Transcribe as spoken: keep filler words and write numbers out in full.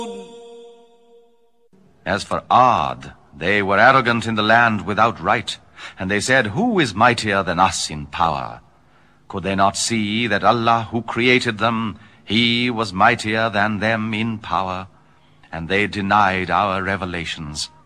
As for Ad, they were arrogant in the land without right, and they said, Who is mightier than us in power? Could they not see that Allah, who created them, He was mightier than them in power? And they denied our revelations.